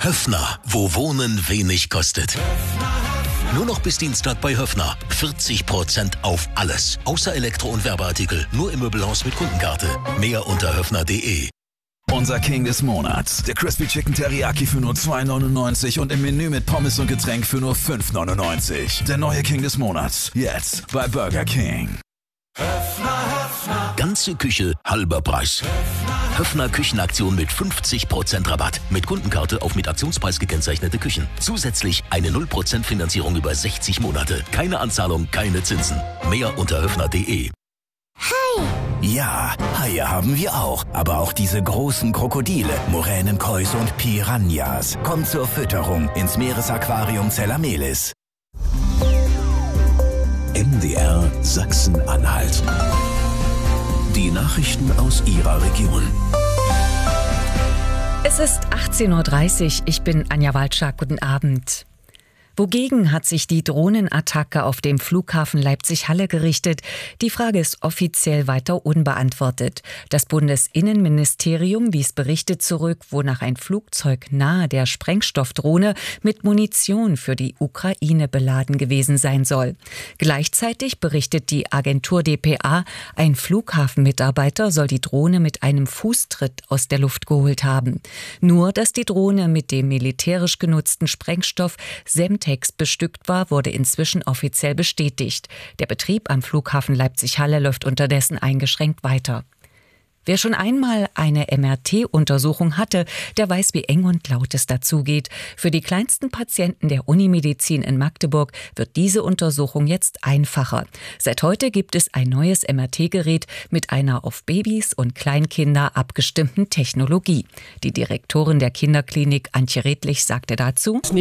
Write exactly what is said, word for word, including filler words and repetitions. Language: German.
Höffner, wo Wohnen wenig kostet. Nur noch bis Dienstag bei Höffner. vierzig Prozent auf alles. Außer Elektro- und Werbeartikel. Nur im Möbelhaus mit Kundenkarte. Mehr unter höffner punkt de. Unser King des Monats. Der Crispy Chicken Teriyaki für nur zwei neunundneunzig und im Menü mit Pommes und Getränk für nur fünf neunundneunzig. Der neue King des Monats. Jetzt bei Burger King. Ganze Küche, halber Preis. Höffner Küchenaktion mit fünfzig Prozent Rabatt. Mit Kundenkarte auf mit Aktionspreis gekennzeichnete Küchen. Zusätzlich eine null Prozent Finanzierung über sechzig Monate. Keine Anzahlung, keine Zinsen. Mehr unter höffner punkt de. Hai! Ja, Haie haben wir auch. Aber auch diese großen Krokodile, Moränenkäuse und Piranhas. Kommt zur Fütterung ins Meeresaquarium Zellamelis. M D R Sachsen-Anhalt. Die Nachrichten aus Ihrer Region. Es ist achtzehn Uhr dreißig. Ich bin Anja Walczak. Guten Abend. Wogegen hat sich die Drohnenattacke auf dem Flughafen Leipzig-Halle gerichtet? Die Frage ist offiziell weiter unbeantwortet. Das Bundesinnenministerium wies Berichte zurück, wonach ein Flugzeug nahe der Sprengstoffdrohne mit Munition für die Ukraine beladen gewesen sein soll. Gleichzeitig berichtet die Agentur D P A, ein Flughafenmitarbeiter soll die Drohne mit einem Fußtritt aus der Luft geholt haben. Nur, dass die Drohne mit dem militärisch genutzten Sprengstoff Semtex bestückt war, wurde inzwischen offiziell bestätigt. Der Betrieb am Flughafen Leipzig-Halle läuft unterdessen eingeschränkt weiter. Wer schon einmal eine M R T-Untersuchung hatte, der weiß, wie eng und laut es dazugeht. Für die kleinsten Patienten der Unimedizin in Magdeburg wird diese Untersuchung jetzt einfacher. Seit heute gibt es ein neues M R T-Gerät mit einer auf Babys und Kleinkinder abgestimmten Technologie. Die Direktorin der Kinderklinik Antje Redlich sagte dazu: